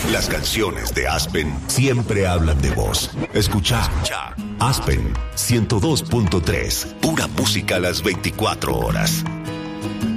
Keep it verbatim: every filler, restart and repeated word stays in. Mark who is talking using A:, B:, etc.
A: Las canciones de Aspen siempre hablan de vos. Escucha Aspen ciento dos punto tres. Pura música a las veinticuatro horas.